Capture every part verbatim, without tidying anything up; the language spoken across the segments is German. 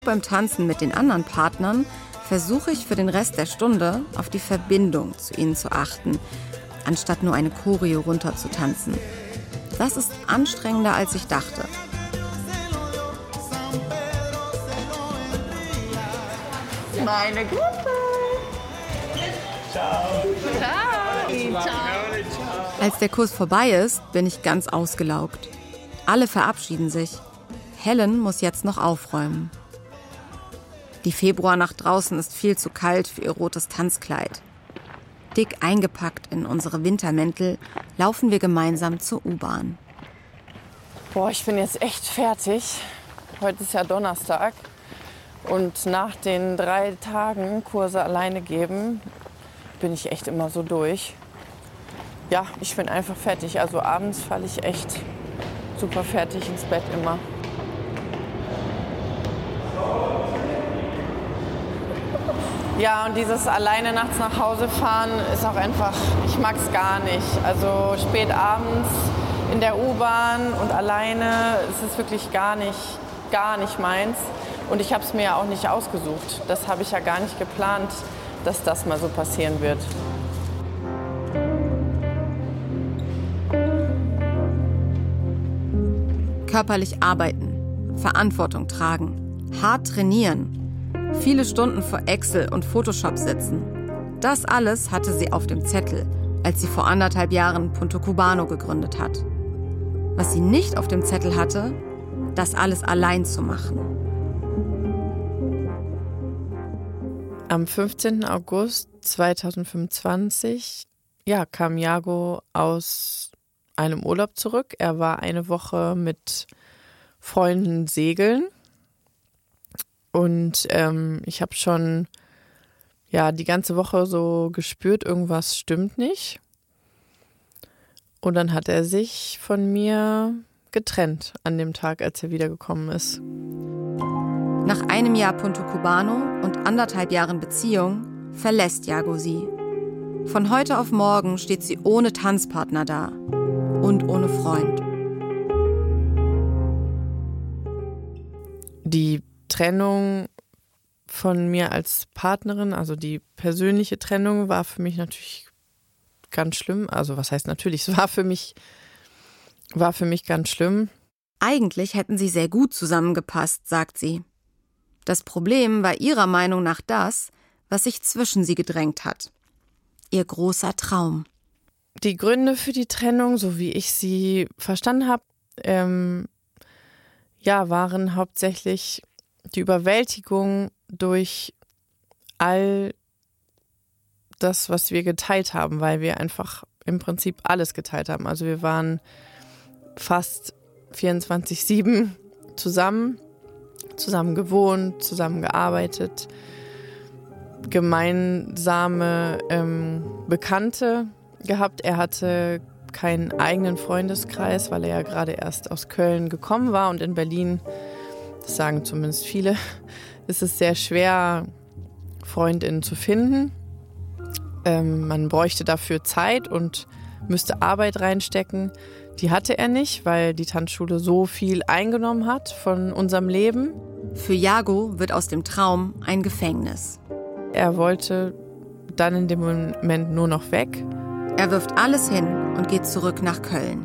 Beim Tanzen mit den anderen Partnern versuche ich für den Rest der Stunde auf die Verbindung zu ihnen zu achten, anstatt nur eine Choreo runterzutanzen. Das ist anstrengender, als ich dachte. Meine Gruppe. Ciao. Ciao. Ciao. Als der Kurs vorbei ist, bin ich ganz ausgelaugt. Alle verabschieden sich. Helen muss jetzt noch aufräumen. Die Februarnacht draußen ist viel zu kalt für ihr rotes Tanzkleid. Dick eingepackt in unsere Wintermäntel laufen wir gemeinsam zur U-Bahn. Boah, ich bin jetzt echt fertig. Heute ist ja Donnerstag. Und nach den drei Tagen Kurse alleine geben, bin ich echt immer so durch. Ja, ich bin einfach fertig. Also abends falle ich echt super fertig ins Bett immer. Ja, und dieses alleine nachts nach Hause fahren ist auch einfach, ich mag es gar nicht. Also spät abends in der U-Bahn und alleine ist es wirklich gar nicht, gar nicht meins. Und ich habe es mir ja auch nicht ausgesucht. Das habe ich ja gar nicht geplant, dass das mal so passieren wird. Körperlich arbeiten, Verantwortung tragen, hart trainieren, viele Stunden vor Excel und Photoshop sitzen. Das alles hatte sie auf dem Zettel, als sie vor anderthalb Jahren Punto Cubano gegründet hat. Was sie nicht auf dem Zettel hatte, das alles allein zu machen. Am fünfzehnten August zweitausendfünfundzwanzig ja, kam Jago aus einem Urlaub zurück. Er war eine Woche mit Freunden segeln. Und ähm, ich habe schon ja, die ganze Woche so gespürt, irgendwas stimmt nicht. Und dann hat er sich von mir getrennt an dem Tag, als er wiedergekommen ist. Nach einem Jahr Punto Cubano und anderthalb Jahren Beziehung verlässt Jago sie. Von heute auf morgen steht sie ohne Tanzpartner da und ohne Freund. Die Trennung von mir als Partnerin, also die persönliche Trennung, war für mich natürlich ganz schlimm. Also was heißt natürlich, es war für mich, war für mich ganz schlimm. Eigentlich hätten sie sehr gut zusammengepasst, sagt sie. Das Problem war ihrer Meinung nach das, was sich zwischen sie gedrängt hat. Ihr großer Traum. Die Gründe für die Trennung, so wie ich sie verstanden habe, ähm, ja, waren hauptsächlich die Überwältigung durch all das, was wir geteilt haben, weil wir einfach im Prinzip alles geteilt haben. Also wir waren fast vierundzwanzig sieben zusammen, zusammen gewohnt, zusammen gearbeitet, gemeinsame ähm, Bekannte gehabt. Er hatte keinen eigenen Freundeskreis, weil er ja gerade erst aus Köln gekommen war, und in Berlin, das sagen zumindest viele, ist es sehr schwer, FreundInnen zu finden. Ähm, man bräuchte dafür Zeit und müsste Arbeit reinstecken. Die hatte er nicht, weil die Tanzschule so viel eingenommen hat von unserem Leben. Für Jago wird aus dem Traum ein Gefängnis. Er wollte dann in dem Moment nur noch weg. Er wirft alles hin und geht zurück nach Köln.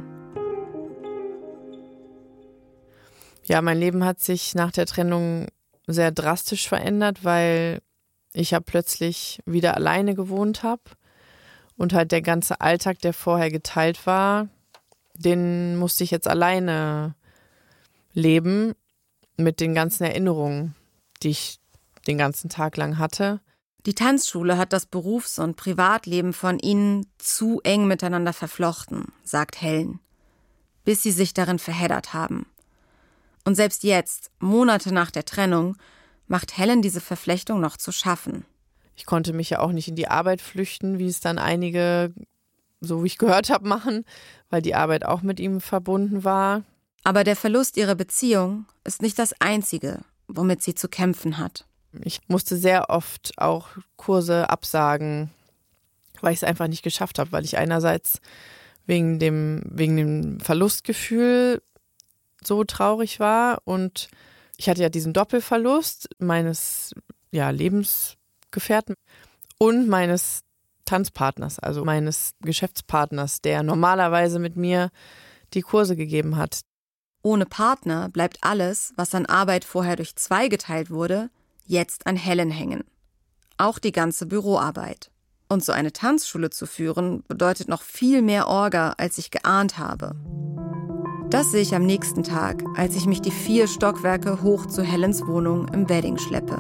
Ja, mein Leben hat sich nach der Trennung sehr drastisch verändert, weil ich ja plötzlich wieder alleine gewohnt habe und halt der ganze Alltag, der vorher geteilt war, den musste ich jetzt alleine leben mit den ganzen Erinnerungen, die ich den ganzen Tag lang hatte. Die Tanzschule hat das Berufs- und Privatleben von ihnen zu eng miteinander verflochten, sagt Helen, bis sie sich darin verheddert haben. Und selbst jetzt, Monate nach der Trennung, macht Helen diese Verflechtung noch zu schaffen. Ich konnte mich ja auch nicht in die Arbeit flüchten, wie es dann einige, so wie ich gehört habe, machen, weil die Arbeit auch mit ihm verbunden war. Aber der Verlust ihrer Beziehung ist nicht das Einzige, womit sie zu kämpfen hat. Ich musste sehr oft auch Kurse absagen, weil ich es einfach nicht geschafft habe, weil ich einerseits wegen dem, wegen dem Verlustgefühl so traurig war und Ich hatte ja diesen Doppelverlust meines ja, Lebensgefährten und meines Tanzpartners, also meines Geschäftspartners, der normalerweise mit mir die Kurse gegeben hat. Ohne Partner bleibt alles, was an Arbeit vorher durch zwei geteilt wurde, jetzt an Helen hängen. Auch die ganze Büroarbeit. Und so eine Tanzschule zu führen, bedeutet noch viel mehr Orga, als ich geahnt habe. Das sehe ich am nächsten Tag, als ich mich die vier Stockwerke hoch zu Helens Wohnung im Wedding schleppe.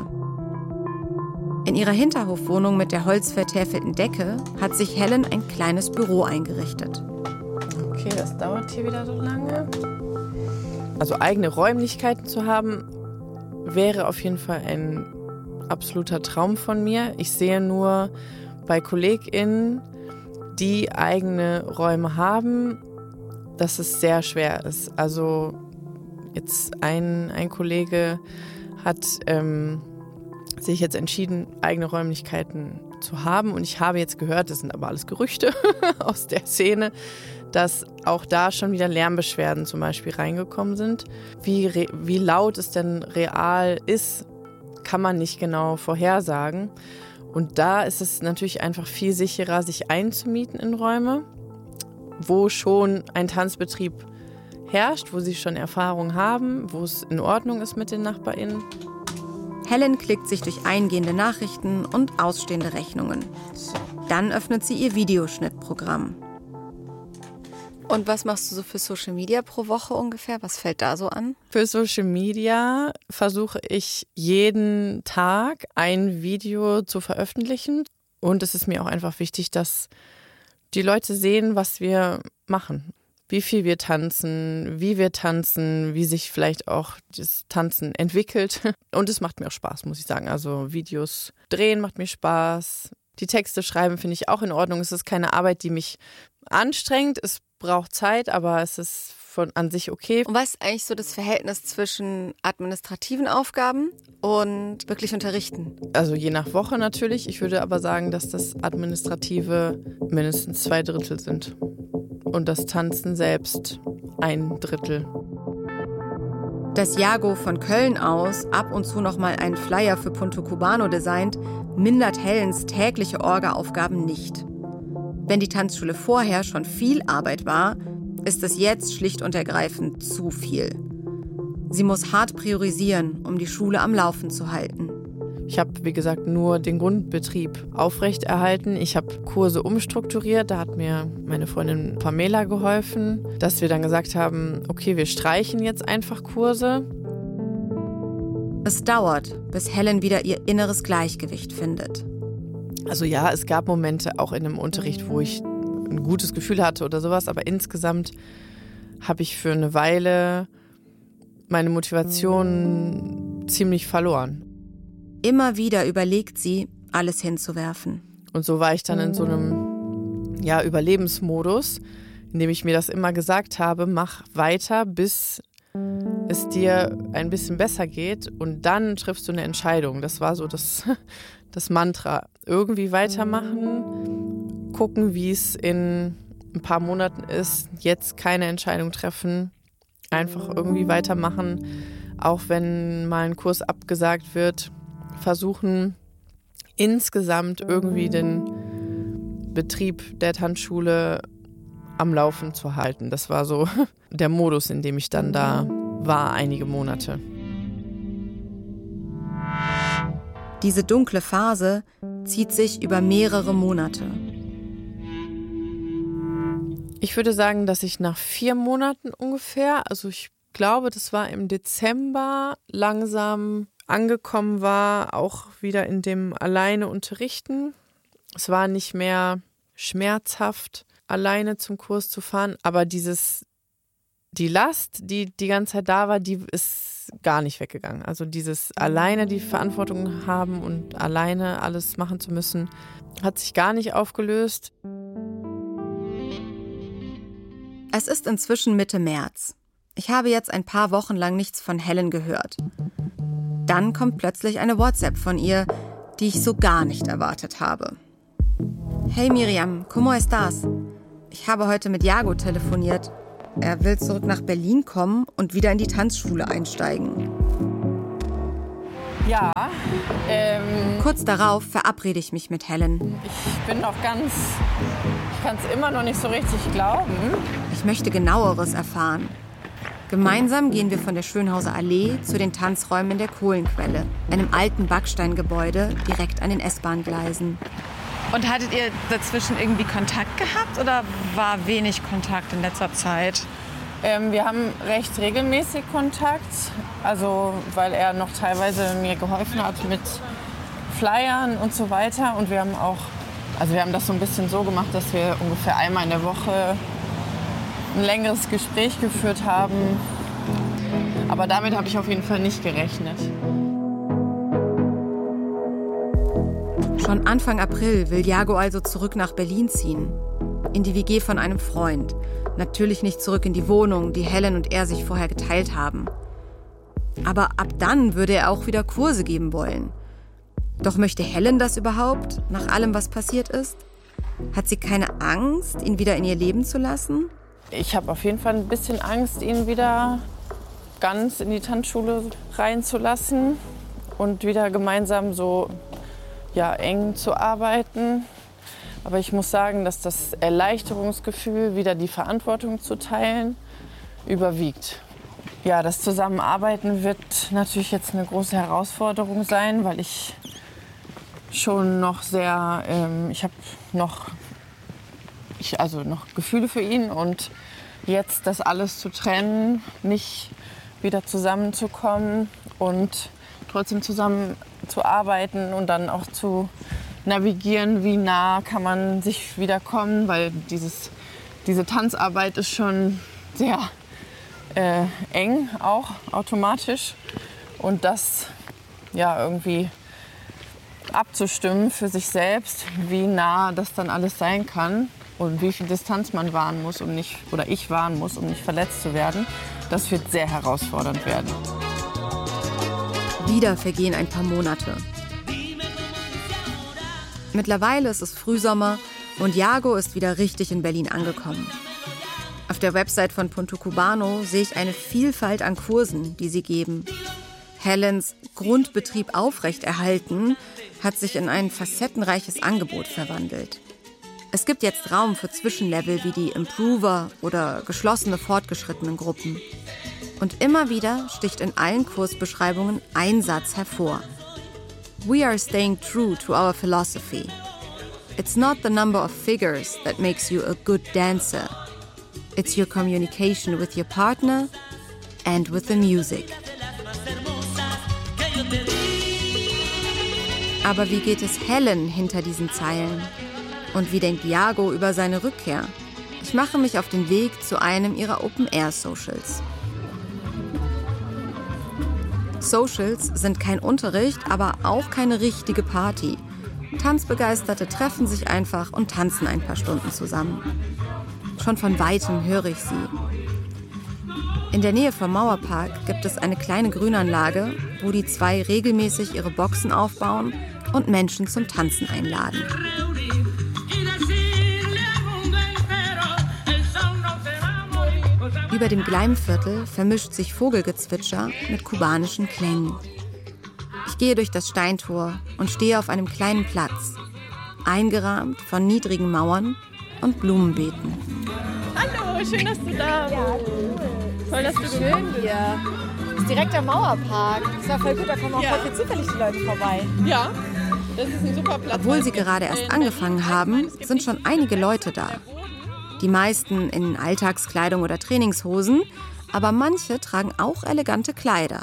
In ihrer Hinterhofwohnung mit der holzvertäfelten Decke hat sich Helen ein kleines Büro eingerichtet. Okay, das dauert hier wieder so lange. Also eigene Räumlichkeiten zu haben, wäre auf jeden Fall ein absoluter Traum von mir. Ich sehe nur bei KollegInnen, die eigene Räume haben, dass es sehr schwer ist. Also jetzt ein, ein Kollege hat ähm, sich jetzt entschieden, eigene Räumlichkeiten zu haben. Und ich habe jetzt gehört, das sind aber alles Gerüchte aus der Szene, dass auch da schon wieder Lärmbeschwerden zum Beispiel reingekommen sind. Wie, re- wie laut es denn real ist, kann man nicht genau vorhersagen. Und da ist es natürlich einfach viel sicherer, sich einzumieten in Räume, wo schon ein Tanzbetrieb herrscht, wo sie schon Erfahrung haben, wo es in Ordnung ist mit den NachbarInnen. Helen klickt sich durch eingehende Nachrichten und ausstehende Rechnungen. Dann öffnet sie ihr Videoschnittprogramm. Und was machst du so für Social Media pro Woche ungefähr? Was fällt da so an? Für Social Media versuche ich jeden Tag ein Video zu veröffentlichen. Und es ist mir auch einfach wichtig, dass die Leute sehen, was wir machen. Wie viel wir tanzen, wie wir tanzen, wie sich vielleicht auch das Tanzen entwickelt. Und es macht mir auch Spaß, muss ich sagen. Also Videos drehen macht mir Spaß. Die Texte schreiben finde ich auch in Ordnung. Es ist keine Arbeit, die mich anstrengt. Es braucht Zeit, aber es ist von an sich okay. Und was ist eigentlich so das Verhältnis zwischen administrativen Aufgaben und wirklich unterrichten? Also je nach Woche natürlich. Ich würde aber sagen, dass das Administrative mindestens zwei Drittel sind. Und das Tanzen selbst ein Drittel. Dass Jago von Köln aus ab und zu noch mal einen Flyer für Punto Cubano designt, mindert Helens tägliche Orga-Aufgaben nicht. Wenn die Tanzschule vorher schon viel Arbeit war, ist es jetzt schlicht und ergreifend zu viel. Sie muss hart priorisieren, um die Schule am Laufen zu halten. Ich habe, wie gesagt, nur den Grundbetrieb aufrechterhalten. Ich habe Kurse umstrukturiert. Da hat mir meine Freundin Pamela geholfen, dass wir dann gesagt haben, okay, wir streichen jetzt einfach Kurse. Es dauert, bis Helen wieder ihr inneres Gleichgewicht findet. Also ja, es gab Momente auch in dem Unterricht, wo ich ein gutes Gefühl hatte oder sowas. Aber insgesamt habe ich für eine Weile meine Motivation ziemlich verloren. Immer wieder überlegt sie, alles hinzuwerfen. Und so war ich dann in so einem ja, Überlebensmodus, in dem ich mir das immer gesagt habe, mach weiter, bis es dir ein bisschen besser geht und dann triffst du eine Entscheidung. Das war so das, das Mantra. Irgendwie weitermachen, gucken, wie es in ein paar Monaten ist, jetzt keine Entscheidung treffen, einfach irgendwie weitermachen, auch wenn mal ein Kurs abgesagt wird. Versuchen, insgesamt irgendwie den Betrieb der Tanzschule am Laufen zu halten. Das war so der Modus, in dem ich dann da war, einige Monate. Diese dunkle Phase zieht sich über mehrere Monate. Ich würde sagen, dass ich nach vier Monaten ungefähr, also ich glaube, das war im Dezember, langsam angekommen war, auch wieder in dem alleine unterrichten. Es war nicht mehr schmerzhaft, alleine zum Kurs zu fahren, aber dieses, die Last, die die ganze Zeit da war, die ist gar nicht weggegangen. Also dieses alleine die Verantwortung haben und alleine alles machen zu müssen, hat sich gar nicht aufgelöst. Es ist inzwischen Mitte März. Ich habe jetzt ein paar Wochen lang nichts von Helen gehört. Dann kommt plötzlich eine WhatsApp von ihr, die ich so gar nicht erwartet habe. Hey Miriam, ¿cómo estás? Ich habe heute mit Jago telefoniert. Er will zurück nach Berlin kommen und wieder in die Tanzschule einsteigen. Ja. Ähm, Kurz darauf verabrede ich mich mit Helen. Ich bin noch ganz... Ich kann es immer noch nicht so richtig glauben. Ich möchte Genaueres erfahren. Gemeinsam gehen wir von der Schönhauser Allee zu den Tanzräumen in der Kohlenquelle, einem alten Backsteingebäude direkt an den S-Bahn-Gleisen. Und hattet ihr dazwischen irgendwie Kontakt gehabt oder war wenig Kontakt in letzter Zeit? Ähm, wir haben recht regelmäßig Kontakt, also weil er noch teilweise mir geholfen hat mit Flyern und so weiter. Und wir haben auch, also wir haben das so ein bisschen so gemacht, dass wir ungefähr einmal in der Woche ein längeres Gespräch geführt haben. Aber damit habe ich auf jeden Fall nicht gerechnet. Schon Anfang April will Jago also zurück nach Berlin ziehen. In die W G von einem Freund. Natürlich nicht zurück in die Wohnung, die Helen und er sich vorher geteilt haben. Aber ab dann würde er auch wieder Kurse geben wollen. Doch möchte Helen das überhaupt, nach allem, was passiert ist? Hat sie keine Angst, ihn wieder in ihr Leben zu lassen? Ich habe auf jeden Fall ein bisschen Angst, ihn wieder ganz in die Tanzschule reinzulassen und wieder gemeinsam so ja, eng zu arbeiten. Aber ich muss sagen, dass das Erleichterungsgefühl, wieder die Verantwortung zu teilen, überwiegt. Ja, das Zusammenarbeiten wird natürlich jetzt eine große Herausforderung sein, weil ich schon noch sehr, ähm, ich habe noch, ich, also noch Gefühle für ihn und jetzt das alles zu trennen, nicht wieder zusammenzukommen und trotzdem zusammen zu arbeiten und dann auch zu navigieren, wie nah kann man sich wieder kommen, weil dieses, diese Tanzarbeit ist schon sehr äh, eng, auch automatisch. Und das ja irgendwie abzustimmen für sich selbst, wie nah das dann alles sein kann und wie viel Distanz man wahren muss, um nicht, oder ich wahren muss, um nicht verletzt zu werden, das wird sehr herausfordernd werden. Wieder vergehen ein paar Monate. Mittlerweile ist es Frühsommer und Jago ist wieder richtig in Berlin angekommen. Auf der Website von Punto Cubano sehe ich eine Vielfalt an Kursen, die sie geben. Helens Grundbetrieb aufrechterhalten hat sich in ein facettenreiches Angebot verwandelt. Es gibt jetzt Raum für Zwischenlevel wie die Improver oder geschlossene fortgeschrittenen Gruppen. Und immer wieder sticht in allen Kursbeschreibungen ein Satz hervor. We are staying true to our philosophy. It's not the number of figures that makes you a good dancer. It's your communication with your partner and with the music. Aber wie geht es Helen hinter diesen Zeilen? Und wie denkt Jago über seine Rückkehr? Ich mache mich auf den Weg zu einem ihrer Open-Air-Socials. Socials sind kein Unterricht, aber auch keine richtige Party. Tanzbegeisterte treffen sich einfach und tanzen ein paar Stunden zusammen. Schon von Weitem höre ich sie. In der Nähe vom Mauerpark gibt es eine kleine Grünanlage, wo die zwei regelmäßig ihre Boxen aufbauen und Menschen zum Tanzen einladen. Über dem Gleimviertel vermischt sich Vogelgezwitscher mit kubanischen Klängen. Ich gehe durch das Steintor und stehe auf einem kleinen Platz, eingerahmt von niedrigen Mauern und Blumenbeeten. Hallo, schön, dass du da bist. Ja, cool. Toll, dass du schön hier. Das ist direkt am Mauerpark. Das war voll gut, da kommen auch ja. voll viel zufällig die Leute vorbei. Ja, das ist ein super Platz. Obwohl sie gerade erst angefangen haben, sind schon einige Leute da. Die meisten in Alltagskleidung oder Trainingshosen, aber manche tragen auch elegante Kleider.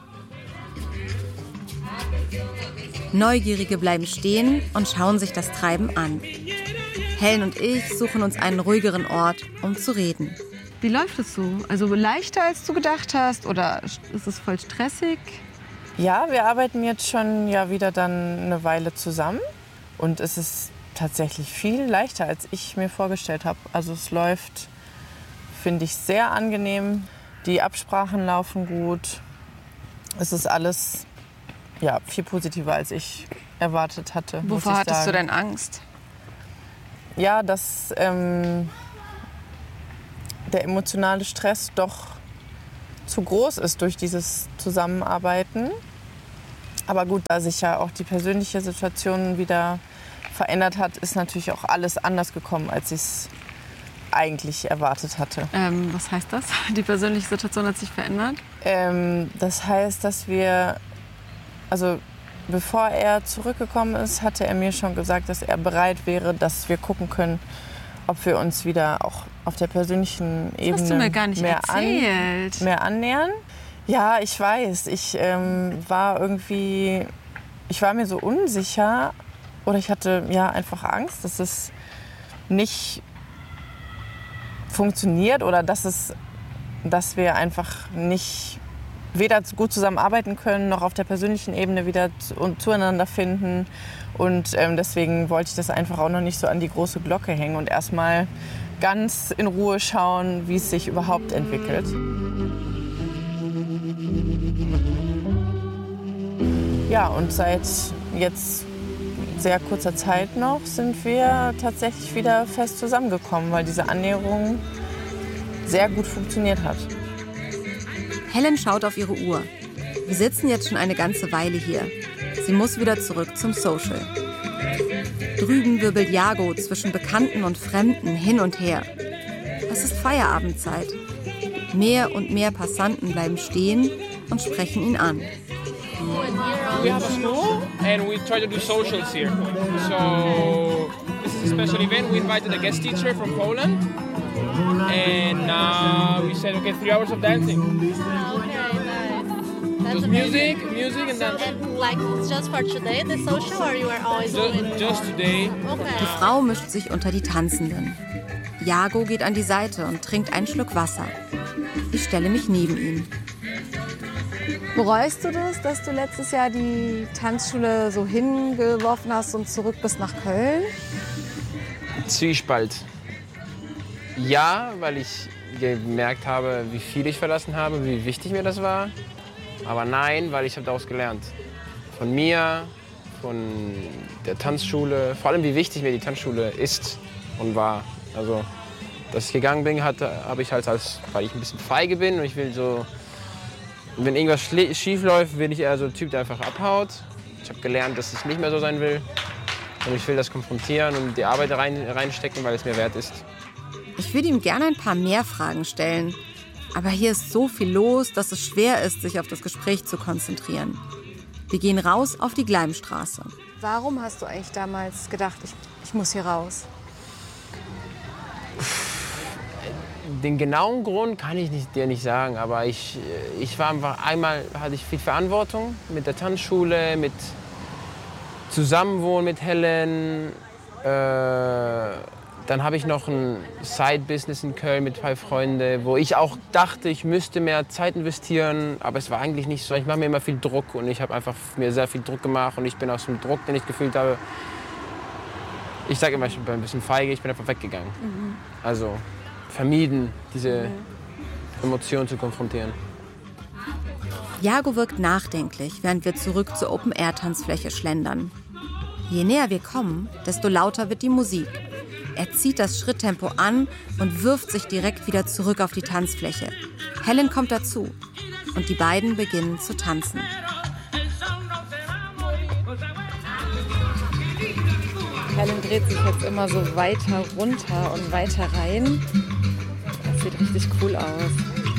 Neugierige bleiben stehen und schauen sich das Treiben an. Helen und ich suchen uns einen ruhigeren Ort, um zu reden. Wie läuft es so? Also leichter, als du gedacht hast, oder ist es voll stressig? Ja, wir arbeiten jetzt schon ja wieder dann eine Weile zusammen und es ist tatsächlich viel leichter, als ich mir vorgestellt habe. Also es läuft, finde ich, sehr angenehm. Die Absprachen laufen gut. Es ist alles ja, viel positiver, als ich erwartet hatte. Wovor hattest du denn Angst? Ja, dass ähm, der emotionale Stress doch zu groß ist durch dieses Zusammenarbeiten. Aber gut, da sich ja auch die persönliche Situation wieder verändert hat, ist natürlich auch alles anders gekommen, als ich es eigentlich erwartet hatte. Ähm, was heißt das? Die persönliche Situation hat sich verändert? Ähm, das heißt, dass wir, also bevor er zurückgekommen ist, hatte er mir schon gesagt, dass er bereit wäre, dass wir gucken können, ob wir uns wieder auch auf der persönlichen Ebene das hast du mir gar nicht mehr, erzählt. An, mehr annähern. Ja, ich weiß. Ich ähm, war irgendwie, ich war mir so unsicher oder ich hatte ja einfach Angst, dass es nicht funktioniert oder dass es, dass wir einfach nicht weder gut zusammenarbeiten können noch auf der persönlichen Ebene wieder zu, zueinander finden. Und ähm, deswegen wollte ich das einfach auch noch nicht so an die große Glocke hängen und erstmal ganz in Ruhe schauen, wie es sich überhaupt entwickelt. Ja, und seit jetzt sehr kurzer Zeit noch sind wir tatsächlich wieder fest zusammengekommen, weil diese Annäherung sehr gut funktioniert hat. Helen schaut auf ihre Uhr. Wir sitzen jetzt schon eine ganze Weile hier. Sie muss wieder zurück zum Social. Drüben wirbelt Jago zwischen Bekannten und Fremden hin und her. Es ist Feierabendzeit. Mehr und mehr Passanten bleiben stehen und sprechen ihn an. We have a school and we try to do socials here. So this is a special event. We invited a guest teacher from Poland. And now we said, okay, three hours of dancing. Okay, nice. That's Just music, music and dance. And like just for today, the social, or you are always Just, doing it? just today. Okay. Die Frau mischt sich unter die Tanzenden. Jago geht an die Seite und trinkt einen Schluck Wasser. Ich stelle mich neben ihn. Bereust du das, dass du letztes Jahr die Tanzschule so hingeworfen hast und zurück bist nach Köln? Zwiespalt. Ja, weil ich gemerkt habe, wie viel ich verlassen habe, wie wichtig mir das war. Aber nein, weil ich habe daraus gelernt. Von mir, von der Tanzschule, vor allem wie wichtig mir die Tanzschule ist und war. Also, dass ich gegangen bin, habe ich halt als, weil ich ein bisschen feige bin und ich will so, wenn irgendwas schief läuft, bin ich eher so ein Typ, der einfach abhaut. Ich habe gelernt, dass ich nicht mehr so sein will und ich will das konfrontieren und die Arbeit rein, reinstecken, weil es mir wert ist. Ich würde ihm gerne ein paar mehr Fragen stellen. Aber hier ist so viel los, dass es schwer ist, sich auf das Gespräch zu konzentrieren. Wir gehen raus auf die Gleimstraße. Warum hast du eigentlich damals gedacht, ich, ich muss hier raus? Den genauen Grund kann ich nicht, dir nicht sagen, aber ich, ich war einfach, einmal hatte ich viel Verantwortung mit der Tanzschule, mit Zusammenwohnen mit Helen. Äh, dann habe ich noch ein Side-Business in Köln mit zwei Freunden, wo ich auch dachte, ich müsste mehr Zeit investieren, aber es war eigentlich nicht so. Ich mache mir immer viel Druck und ich habe einfach mir sehr viel Druck gemacht und ich bin aus dem Druck, den ich gefühlt habe, ich sage immer, ich bin ein bisschen feige, ich bin einfach weggegangen. Mhm. Also vermieden, diese mhm. Emotionen zu konfrontieren. Jago wirkt nachdenklich, während wir zurück zur Open-Air-Tanzfläche schlendern. Je näher wir kommen, desto lauter wird die Musik. Er zieht das Schritttempo an und wirft sich direkt wieder zurück auf die Tanzfläche. Helen kommt dazu und die beiden beginnen zu tanzen. Helen dreht sich jetzt immer so weiter runter und weiter rein. Das sieht richtig cool aus.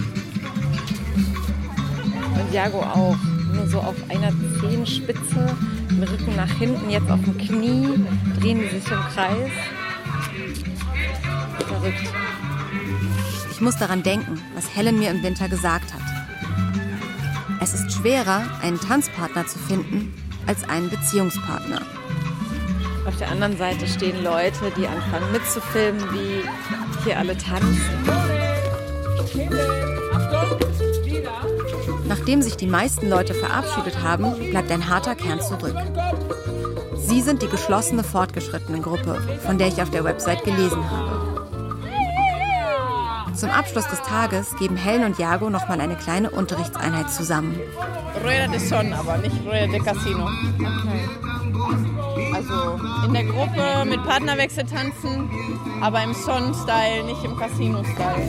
Und Jago auch. Nur so auf einer Zehenspitze, den Rücken nach hinten, jetzt auf dem Knie, drehen die sich im Kreis. Verrückt. Ich muss daran denken, was Helen mir im Winter gesagt hat. Es ist schwerer, einen Tanzpartner zu finden, als einen Beziehungspartner. Auf der anderen Seite stehen Leute, die anfangen mitzufilmen, wie hier alle tanzen. Nachdem sich die meisten Leute verabschiedet haben, bleibt ein harter Kern zurück. Sie sind die geschlossene Fortgeschrittenen-Gruppe, von der ich auf der Website gelesen habe. Zum Abschluss des Tages geben Helen und Jago noch mal eine kleine Unterrichtseinheit zusammen. Rueda de Son, aber nicht Rueda de Casino. Okay. Also in der Gruppe mit Partnerwechsel tanzen, aber im Son-Style, nicht im Casino-Style.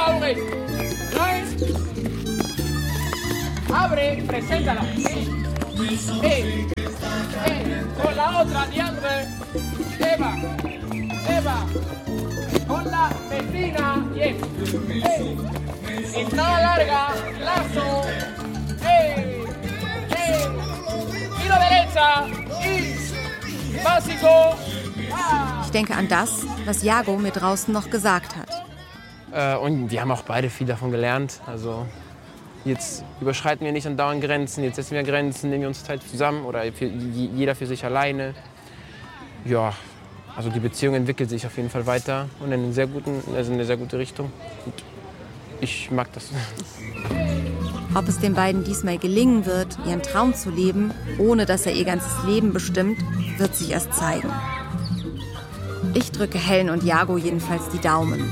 Abre, preséntala. Hey, hey, con la otra, Diandre. Eva, Eva, con la vecina, yes. Hey, entrada larga, lazo. Hey, hey, tiro derecha y básico. Ah. Ich denke an das, was Jago mir draußen noch gesagt hat. Äh, und wir haben auch beide viel davon gelernt. Also jetzt überschreiten wir nicht andauernd Grenzen, jetzt setzen wir Grenzen, nehmen wir uns Zeit zusammen oder für, jeder für sich alleine. Ja, also die Beziehung entwickelt sich auf jeden Fall weiter und in, einen sehr guten, also in eine sehr gute Richtung. Und ich mag das. Ob es den beiden diesmal gelingen wird, ihren Traum zu leben, ohne dass er ihr ganzes Leben bestimmt, wird sich erst zeigen. Ich drücke Helen und Jago jedenfalls die Daumen.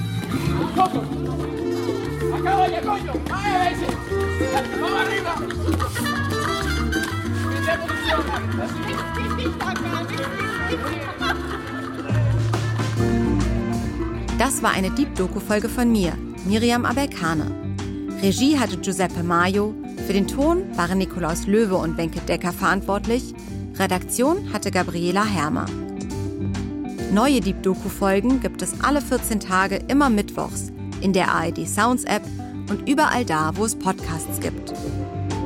Das war eine Deep-Doku-Folge von mir, Miriam Abelkane. Regie hatte Giuseppe Maio, für den Ton waren Nikolaus Löwe und Wenke Decker verantwortlich, Redaktion hatte Gabriela Hermer. Neue Deep-Doku-Folgen gibt es alle vierzehn Tage immer mittwochs in der A R D Sounds App und überall da, wo es Podcasts gibt.